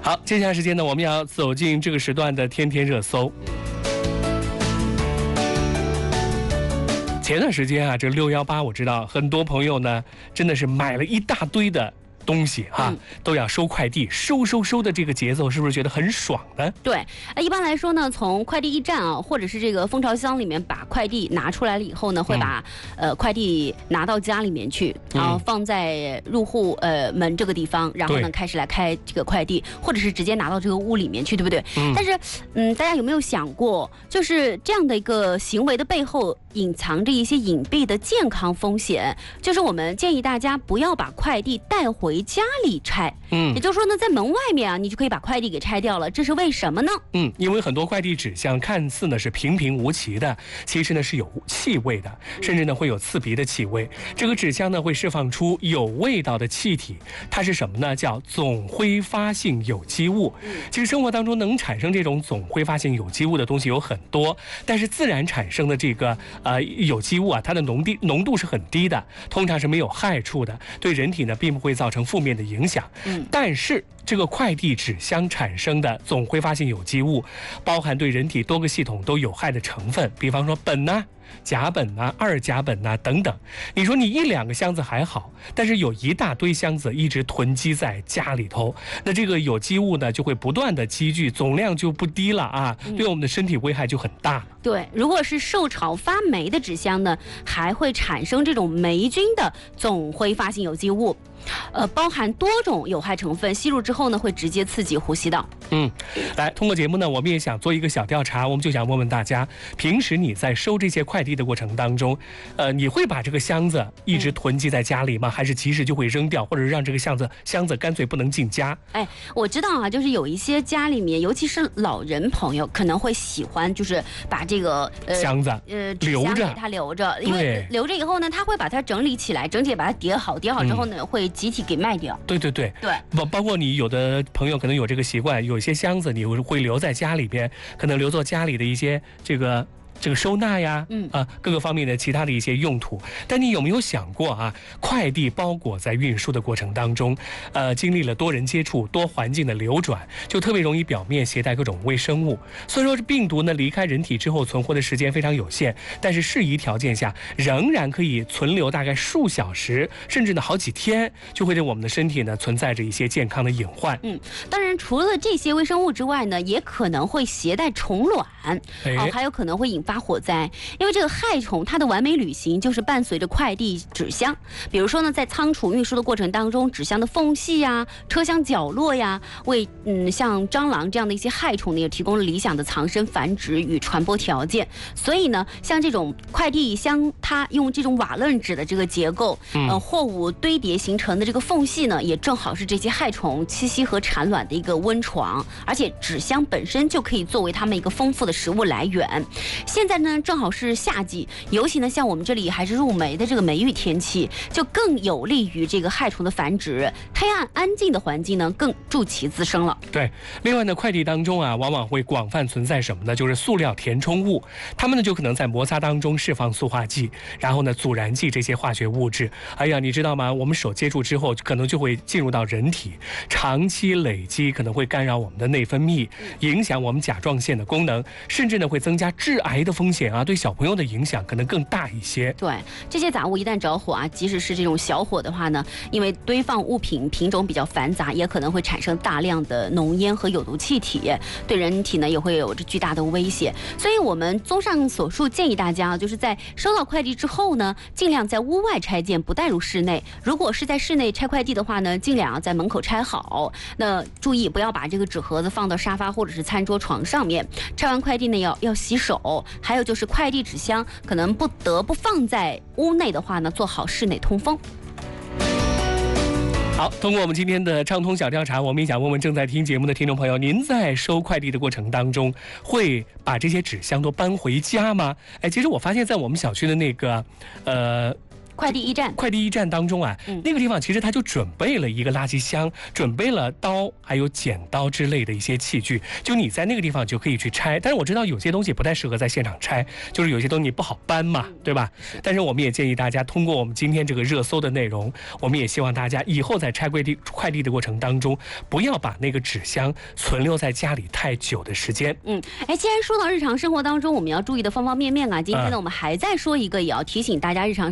好，接下来时间呢，我们要走进这个时段的天天热搜。前段时间啊，这618我知道很多朋友呢，真的是买了一大堆的东西哈，都要收快递，收的这个节奏是不是觉得很爽呢？ 对，一般来说呢，从快递驿站啊，或者是这个蜂巢箱里面把快递拿出来了以后呢，会把快递拿到家里面去，然后放在入户门这个地方，然后呢开始来开这个快递，或者是直接拿到这个屋里面去，对不对？但是大家有没有想过，就是这样的一个行为的背后隐藏着一些隐蔽的健康风险，就是我们建议大家不要把快递带回家里拆。也就是说呢，在门外面啊，你就可以把快递给拆掉了。这是为什么呢？ 因为很多快递纸箱看似呢是平平无奇的，其实呢是有气味的，甚至呢会有刺鼻的气味。这个纸箱呢会释放出有味道的气体，它是什么呢？叫总挥发性有机物。其实生活当中能产生这种总挥发性有机物的东西有很多，但是自然产生的这个有机物啊，它的浓度是很低的，通常是没有害处的，对人体呢并不会造成负面的影响。但是这个快递纸箱产生的总挥发性有机物，包含对人体多个系统都有害的成分，比方说苯呐、甲苯呐、二甲苯呐等等。你说你1-2个箱子还好，但是有一大堆箱子一直囤积在家里头，那这个有机物呢就会不断的积聚，总量就不低了啊，对我们的身体危害就很大了。 对，如果是受潮发霉的纸箱呢，还会产生这种霉菌的总挥发性有机物。包含多种有害成分，吸入之后呢，会直接刺激呼吸道。 来，通过节目呢，我们也想做一个小调查，我们就想问问大家，平时你在收这些快递的过程当中，你会把这个箱子一直囤积在家里吗？还是及时就会扔掉，或者让这个箱子干脆不能进家？ 我知道啊，就是有一些家里面，尤其是老人朋友，可能会喜欢就是把这个箱子留着， 给它留着，因为留着以后呢，他会把它整理起来，整体把它叠好之后呢，会集体给卖掉。对， 包括你有的朋友可能有这个习惯，有一些箱子你会留在家里边，可能留作家里的一些这个收纳呀，各个方面的其他的一些用途。但你有没有想过啊，快递包裹在运输的过程当中，经历了多人接触、多环境的流转，就特别容易表面携带各种微生物。所以说，这病毒呢离开人体之后存活的时间非常有限，但是适宜条件下仍然可以存留大概数小时，甚至呢好几天，就会对我们的身体呢存在着一些健康的隐患。 当然除了这些微生物之外呢，也可能会携带虫卵，还有可能会引发火灾。因为这个害虫它的完美旅行就是伴随着快递纸箱，比如说呢，在仓储运输的过程当中，纸箱的缝隙呀、车厢角落呀，为像蟑螂这样的一些害虫呢，也提供了理想的藏身、繁殖与传播条件。所以呢，像这种快递箱，它用这种瓦楞纸的这个结构，货物堆叠形成的这个缝隙呢，也正好是这些害虫栖息和产卵的一个温床，而且纸箱本身就可以作为它们一个丰富的食物来源。现在呢，正好是夏季，尤其呢，像我们这里还是入梅的这个梅雨天气，就更有利于这个害虫的繁殖。黑暗安静的环境呢，更助其滋生了。 对，另外呢，快递当中啊，往往会广泛存在什么呢？就是塑料填充物，它们呢就可能在摩擦当中释放塑化剂，然后呢阻燃剂这些化学物质。你知道吗？我们手接触之后，可能就会进入到人体，长期累积可能会干扰我们的内分泌，影响我们甲状腺的功能，甚至呢会增加致癌的风险啊，对小朋友的影响可能更大一些。 对，这些杂物一旦着火啊，即使是这种小火的话呢，因为堆放物品品种比较繁杂，也可能会产生大量的浓烟和有毒气体，对人体呢也会有着巨大的威胁。所以我们综上所述，建议大家就是在收到快递之后呢，尽量在屋外拆件，不带入室内。如果是在室内拆快递的话呢，尽量在门口拆好。那注意不要把这个纸盒子放到沙发或者是餐桌床上面。拆完快递呢要洗手。还有就是快递纸箱可能不得不放在屋内的话呢，做好室内通风。 好，通过我们今天的畅通小调查，我们也想问问正在听节目的听众朋友，您在收快递的过程当中，会把这些纸箱都搬回家吗？其实我发现在我们小区的那个快递驿站当中啊，那个地方其实他就准备了一个垃圾箱，准备了刀还有剪刀之类的一些器具，就你在那个地方就可以去拆。但是我知道有些东西不太适合在现场拆，就是有些东西不好搬嘛，对吧？但是我们也建议大家通过我们今天这个热搜的内容，我们也希望大家以后在拆快递的过程当中，不要把那个纸箱存留在家里太久的时间。 既然说到日常生活当中我们要注意的方方面面啊，今天呢我们还在说一个，也要提醒大家日常